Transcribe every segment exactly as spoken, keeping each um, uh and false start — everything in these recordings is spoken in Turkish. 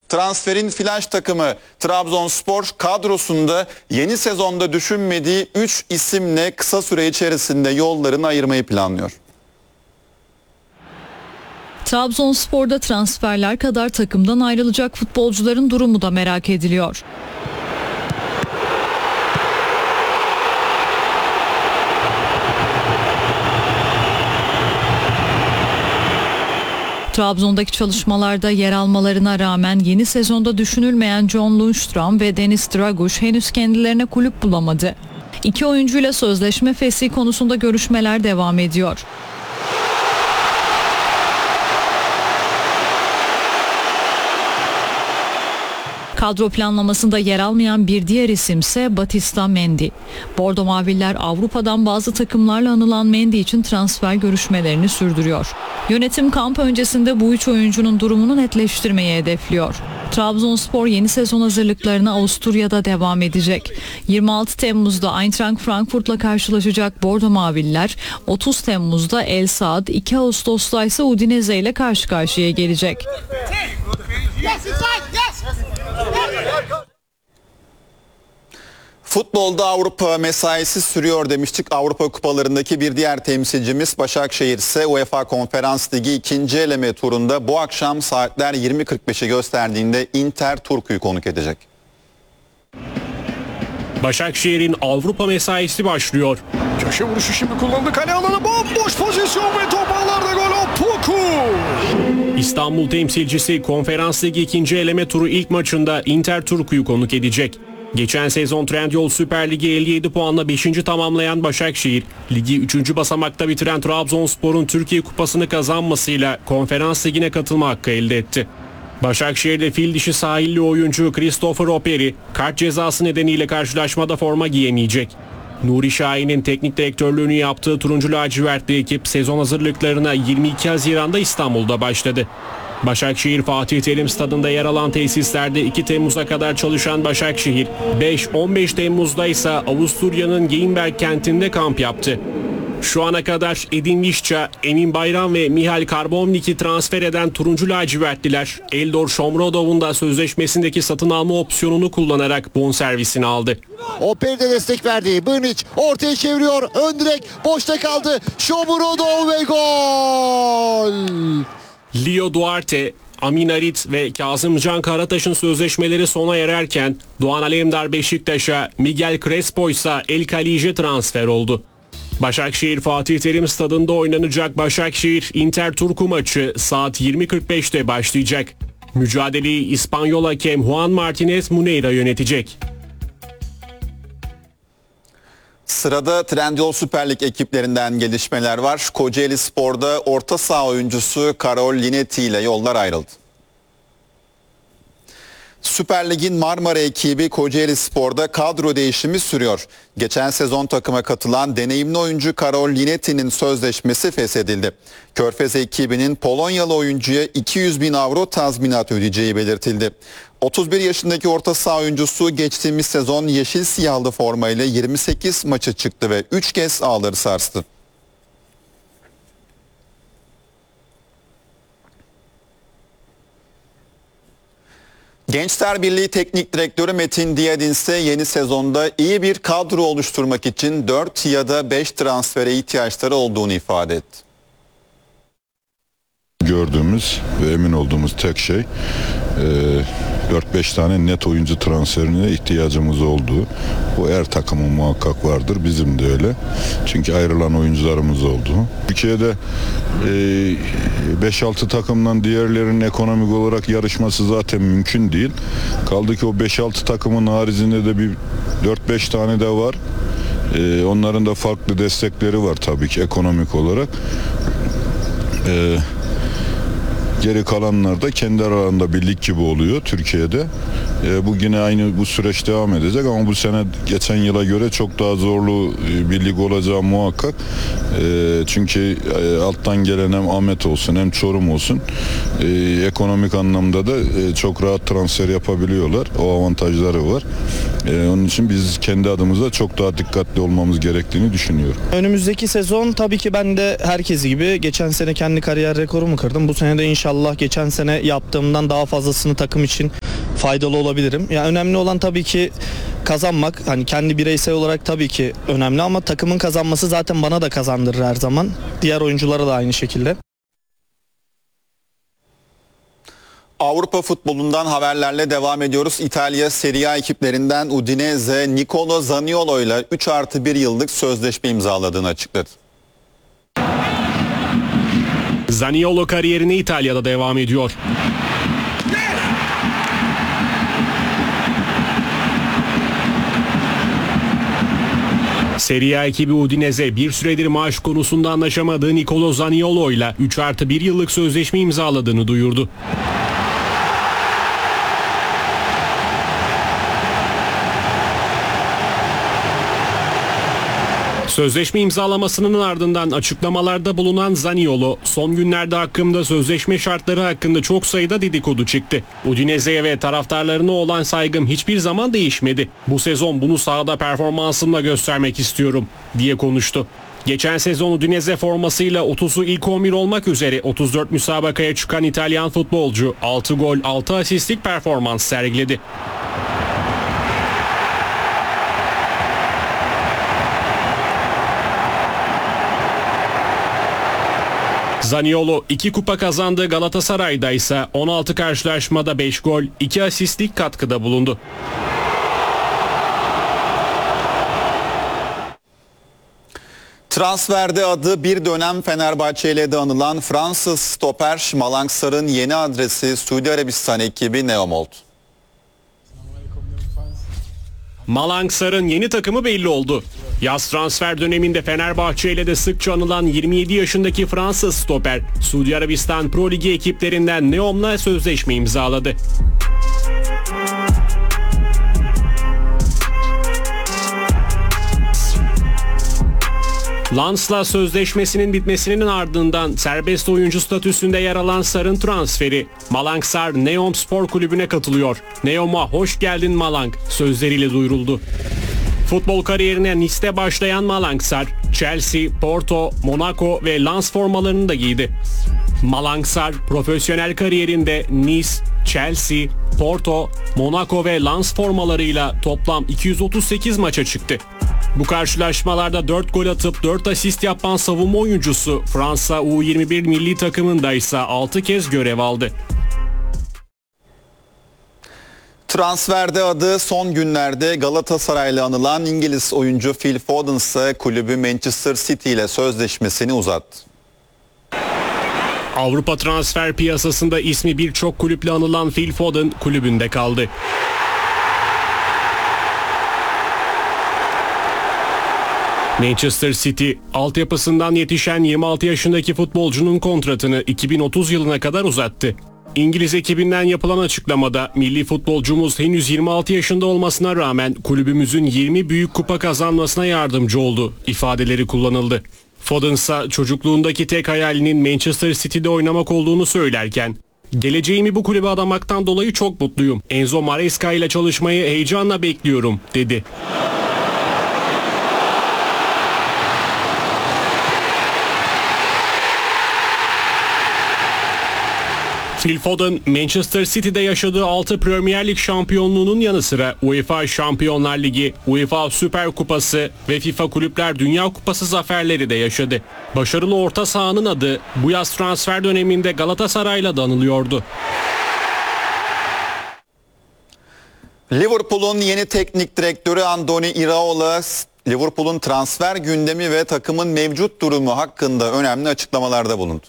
Transferin flash takımı Trabzonspor kadrosunda yeni sezonda düşünmediği üç isimle kısa süre içerisinde yollarını ayırmayı planlıyor. Trabzonspor'da transferler kadar takımdan ayrılacak futbolcuların durumu da merak ediliyor. Trabzon'daki çalışmalarda yer almalarına rağmen yeni sezonda düşünülmeyen John Lundstram ve Deniz Draguş henüz kendilerine kulüp bulamadı. İki oyuncuyla sözleşme fesih konusunda görüşmeler devam ediyor. Kadro planlamasında yer almayan bir diğer isimse Batista Mendy. Bordo Maviller Avrupa'dan bazı takımlarla anılan Mendy için transfer görüşmelerini sürdürüyor. Yönetim kamp öncesinde bu üç oyuncunun durumunu netleştirmeyi hedefliyor. Trabzonspor yeni sezon hazırlıklarına Avusturya'da devam edecek. yirmi altı Temmuz'da Eintracht Frankfurt'la karşılaşacak Bordo Maviller, otuz Temmuz'da El Saad, iki Ağustos'ta ise Udinese ile karşı karşıya gelecek. Futbolda Avrupa mesaisi sürüyor demiştik. Avrupa kupalarındaki bir diğer temsilcimiz Başakşehir ise UEFA Konferans Ligi ikinci eleme turunda bu akşam saatler yirmi kırk beşi gösterdiğinde Inter Turku'yu konuk edecek. Başakşehir'in Avrupa mesaisi başlıyor. Köşe vuruşu şimdi kullandı, kale alanı bomboş pozisyon ve top ağlarda gol. Opoku! İstanbul temsilcisi Konferans Ligi ikinci eleme turu ilk maçında Inter Turku'yu konuk edecek. Geçen sezon Trendyol Süper Ligi elli yedi puanla beşinci tamamlayan Başakşehir, ligi üçüncü basamakta bitiren Trabzonspor'un Türkiye Kupası'nı kazanmasıyla Konferans Ligi'ne katılma hakkı elde etti. Başakşehir'de fil dişi sahilli oyuncu Christopher Operi kart cezası nedeniyle karşılaşmada forma giyemeyecek. Nuri Şahin'in teknik direktörlüğünü yaptığı turuncu lacivertli ekip sezon hazırlıklarına yirmi iki Haziran'da İstanbul'da başladı. Başakşehir Fatih Terim Stadında yer alan tesislerde iki Temmuz'a kadar çalışan Başakşehir, beş on beş Temmuz'da ise Avusturya'nın Geinberg kentinde kamp yaptı. Şu ana kadar Edin Visca, Emin Bayram ve Mihail Karbovnik'i transfer eden turuncu lacivertliler, Eldor Shomurodov'un da sözleşmesindeki satın alma opsiyonunu kullanarak bonservisini aldı. Operi de destek verdi. Brnic ortaya çeviriyor. Ön direk boşta kaldı. Shomurodov ve gol! Leo Duarte, Amin Arit ve Kazımcan Karataş'ın sözleşmeleri sona ererken Doğan Alemdar Beşiktaş'a, Miguel Crespo ise El Khalice transfer oldu. Başakşehir Fatih Terim Stadında oynanacak Başakşehir Inter Turku maçı saat yirmi kırk beşte başlayacak. Mücadeleyi İspanyol hakem Juan Martinez Muneira yönetecek. Sırada Trendyol Süper Lig ekiplerinden gelişmeler var. Kocaeli Spor'da orta saha oyuncusu Karol Linetti ile yollar ayrıldı. Süper Lig'in Marmara ekibi Kocaeli Spor'da kadro değişimi sürüyor. Geçen sezon takıma katılan deneyimli oyuncu Karol Linetti'nin sözleşmesi feshedildi. Körfez ekibinin Polonyalı oyuncuya iki yüz bin avro tazminat ödeyeceği belirtildi. otuz bir yaşındaki orta saha oyuncusu geçtiğimiz sezon yeşil siyahlı formayla yirmi sekiz maça çıktı ve üç kez ağları sarstı. Gençler Birliği Teknik Direktörü Metin Diyadin ise yeni sezonda iyi bir kadro oluşturmak için dört ya da beş transfere ihtiyaçları olduğunu ifade etti. Gördüğümüz ve emin olduğumuz tek şey dört beş tane net oyuncu transferine ihtiyacımız olduğu. Bu her takımın muhakkak vardır. Bizim de öyle. Çünkü ayrılan oyuncularımız oldu. Türkiye'de beş altı takımdan diğerlerinin ekonomik olarak yarışması zaten mümkün değil. Kaldı ki o beş altı takımın haricinde de bir dört beş tane de var. Onların da farklı destekleri var tabii ki ekonomik olarak. Eee Geri kalanlar da kendi aralarında bir lig gibi oluyor Türkiye'de. E, bu yine aynı bu süreç devam edecek ama bu sene geçen yıla göre çok daha zorlu bir lig olacağı muhakkak. E, çünkü e, alttan gelen hem Ahmet olsun hem Çorum olsun e, ekonomik anlamda da e, çok rahat transfer yapabiliyorlar. O avantajları var. E, onun için biz kendi adımıza çok daha dikkatli olmamız gerektiğini düşünüyorum. Önümüzdeki sezon tabii ki ben de herkes gibi geçen sene kendi kariyer rekorumu kırdım. Bu sene de inşallah geçen sene yaptığımdan daha fazlasını takım için faydalı olabilirim. Yani önemli olan tabii ki kazanmak. Hani kendi bireysel olarak tabii ki önemli ama takımın kazanması zaten bana da kazandırır her zaman. Diğer oyunculara da aynı şekilde. Avrupa futbolundan haberlerle devam ediyoruz. İtalya Serie A ekiplerinden Udinese, Nicolo Zaniolo ile üç artı bir yıllık sözleşme imzaladığını açıkladı. Zaniolo kariyerine İtalya'da devam ediyor. Serie A ekibi Udinese bir süredir maaş konusunda anlaşamadığı Nicolo Zaniolo ile üç artı bir yıllık sözleşme imzaladığını duyurdu. Sözleşme imzalamasının ardından açıklamalarda bulunan Zaniolo, son günlerde hakkımda sözleşme şartları hakkında çok sayıda dedikodu çıktı. Udinese'ye ve taraftarlarına olan saygım hiçbir zaman değişmedi. Bu sezon bunu sahada performansımla göstermek istiyorum diye konuştu. Geçen sezon Udinese formasıyla otuzu ilk on bir olmak üzere otuz dört müsabakaya çıkan İtalyan futbolcu altı gol altı asistlik performans sergiledi. Zaniolo iki kupa kazandığı Galatasaray'da ise on altı karşılaşmada beş gol, iki asistlik katkıda bulundu. Transferde adı bir dönem Fenerbahçe ile de anılan Fransız stoper Malang Sarr'ın yeni adresi Suudi Arabistan ekibi Neom oldu. Malang Sarr'ın yeni takımı belli oldu. Yaz transfer döneminde Fenerbahçe ile de sıkça anılan yirmi yedi yaşındaki Fransız stoper, Suudi Arabistan Pro Ligi ekiplerinden Neom'la sözleşme imzaladı. Lens'la sözleşmesinin bitmesinin ardından serbest oyuncu statüsünde yer alan Sarr'ın transferi. Malang Sarr Neom Spor Kulübü'ne katılıyor. Neom'a hoş geldin Malang sözleriyle duyuruldu. Futbol kariyerine Nice'te başlayan Malang Sarr, Chelsea, Porto, Monaco ve Lens formalarını da giydi. Malang Sarr profesyonel kariyerinde Nice, Chelsea, Porto, Monaco ve Lens formalarıyla toplam iki yüz otuz sekiz maça çıktı. Bu karşılaşmalarda dört gol atıp dört asist yapan savunma oyuncusu Fransa U yirmi bir milli takımında ise altı kez görev aldı. Transferde adı son günlerde Galatasaray'la anılan İngiliz oyuncu Phil Foden ise kulübü Manchester City ile sözleşmesini uzattı. Avrupa transfer piyasasında ismi birçok kulüple anılan Phil Foden kulübünde kaldı. Manchester City, altyapısından yetişen yirmi altı yaşındaki futbolcunun kontratını iki bin otuz yılına kadar uzattı. İngiliz ekibinden yapılan açıklamada milli futbolcumuz henüz yirmi altı yaşında olmasına rağmen kulübümüzün yirmi büyük kupa kazanmasına yardımcı oldu ifadeleri kullanıldı. Foden ise çocukluğundaki tek hayalinin Manchester City'de oynamak olduğunu söylerken, "Geleceğimi bu kulübe adamaktan dolayı çok mutluyum. Enzo Maresca ile çalışmayı heyecanla bekliyorum," dedi. Phil Foden, Manchester City'de yaşadığı altı Premier Lig şampiyonluğunun yanı sıra UEFA Şampiyonlar Ligi, UEFA Süper Kupası ve FIFA Kulüpler Dünya Kupası zaferleri de yaşadı. Başarılı orta sahanın adı bu yaz transfer döneminde Galatasaray'la da anılıyordu. Liverpool'un yeni teknik direktörü Andoni Iraola, Liverpool'un transfer gündemi ve takımın mevcut durumu hakkında önemli açıklamalarda bulundu.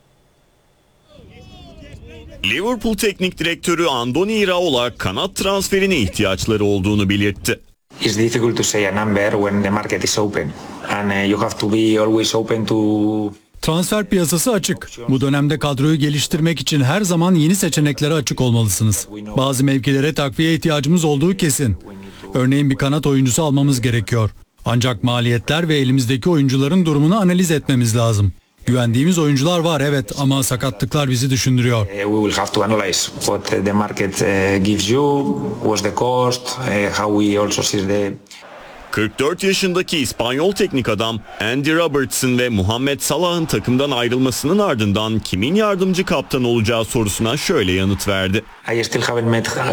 Liverpool Teknik Direktörü Andoni Iraola kanat transferine ihtiyaçları olduğunu belirtti. It's difficult to say a number when the market is open and uh, you have to be always open to. Transfer piyasası açık. Bu dönemde kadroyu geliştirmek için her zaman yeni seçeneklere açık olmalısınız. Bazı mevkilere takviye ihtiyacımız olduğu kesin. Örneğin bir kanat oyuncusu almamız gerekiyor. Ancak maliyetler ve elimizdeki oyuncuların durumunu analiz etmemiz lazım. Güvendiğimiz oyuncular var evet ama sakatlıklar bizi düşündürüyor. We will have to analyze what the market gives you, what's the cost, how we also see the. kırk dört yaşındaki İspanyol teknik adam Andy Robertson ve Muhammed Salah'ın takımdan ayrılmasının ardından kimin yardımcı kaptan olacağı sorusuna şöyle yanıt verdi. I still haven't met